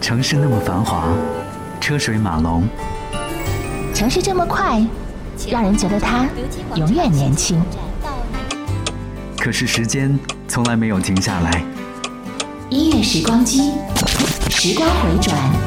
城市那么繁华，车水马龙， 城市这么快，让人觉得它永远年轻。 可是时间从来没有停下来。 音乐时光机，时光回转。